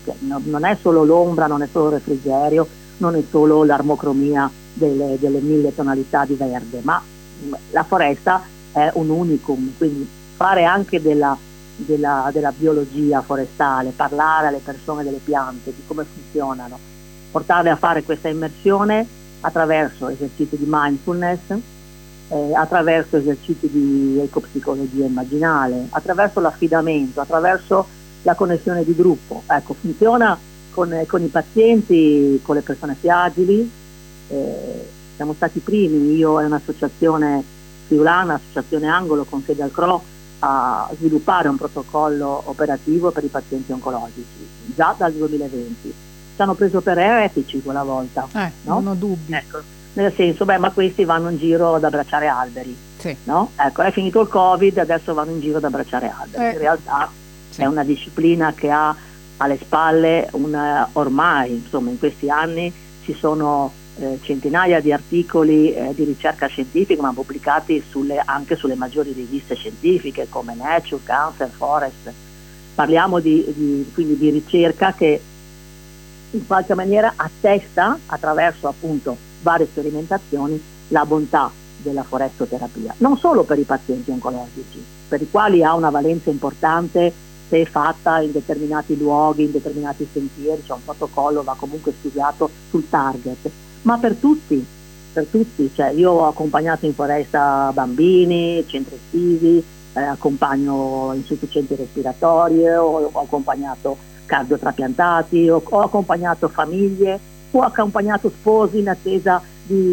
Non è solo l'ombra, non è solo il refrigerio, non è solo l'armocromia delle mille tonalità di verde, ma la foresta è un unicum, quindi fare anche della biologia forestale, parlare alle persone delle piante, di come funzionano, portarle a fare questa immersione attraverso esercizi di mindfulness, attraverso esercizi di ecopsicologia immaginale, attraverso l'affidamento, attraverso la connessione di gruppo. Ecco, funziona con i pazienti, con le persone più agili. Siamo stati i primi, io e un'associazione friulana, Associazione Angolo con sede al CRO, a sviluppare un protocollo operativo per i pazienti oncologici già dal 2020. Ci hanno preso per eretici quella volta, no? Non ho dubbi. Ecco, nel senso, ma questi vanno in giro ad abbracciare alberi, sì. No? Ecco, è finito il Covid, adesso vanno in giro ad abbracciare alberi. In realtà sì. È una disciplina che ha alle spalle ormai, insomma, in questi anni ci sono centinaia di articoli di ricerca scientifica, ma pubblicati anche sulle maggiori riviste scientifiche come Nature, Cancer, Forest. Parliamo quindi di ricerca che in qualche maniera attesta, attraverso appunto varie sperimentazioni, la bontà della forestoterapia, non solo per i pazienti oncologici, per i quali ha una valenza importante se fatta in determinati luoghi, in determinati sentieri, c'è un protocollo, va comunque studiato sul target, ma per tutti, cioè io ho accompagnato in foresta bambini, centri estivi, accompagno insufficienti respiratori, ho accompagnato cardiotrapiantati, ho accompagnato famiglie, ho accompagnato sposi in attesa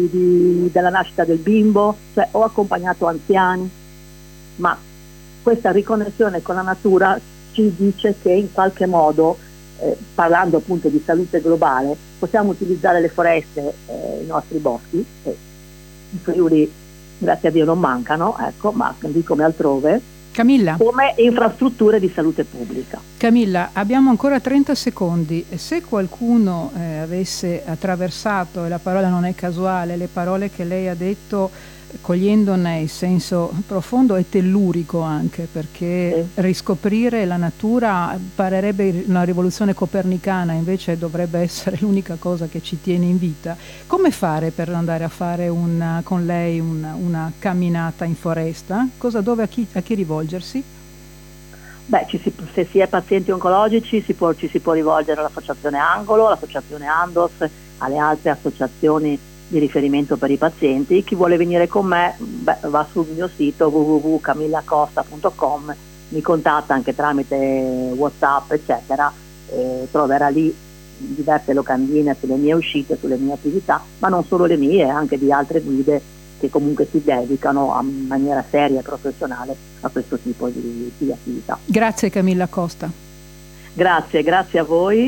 della nascita del bimbo, cioè ho accompagnato anziani, ma questa riconnessione con la natura ci dice che in qualche modo, parlando appunto di salute globale, possiamo utilizzare le foreste, i nostri boschi, i Friuli grazie a Dio non mancano, ecco, ma così come altrove, Camilla, come infrastrutture di salute pubblica. Camilla, abbiamo ancora 30 secondi. Se qualcuno avesse attraversato, e la parola non è casuale, le parole che lei ha detto, cogliendone il senso profondo e tellurico anche, perché riscoprire la natura parerebbe una rivoluzione copernicana, invece dovrebbe essere l'unica cosa che ci tiene in vita. Come fare per andare a fare con lei una camminata in foresta? A chi rivolgersi? Beh, se si è pazienti oncologici ci si può rivolgere all'Associazione Angolo, all'Associazione Andos, alle altre associazioni di riferimento per i pazienti. Chi vuole venire con me va sul mio sito www.camillacosta.com, mi contatta anche tramite WhatsApp eccetera, troverà lì diverse locandine sulle mie uscite, sulle mie attività, ma non solo le mie, anche di altre guide che comunque si dedicano in maniera seria e professionale a questo tipo di attività. Grazie Camilla Costa. Grazie a voi.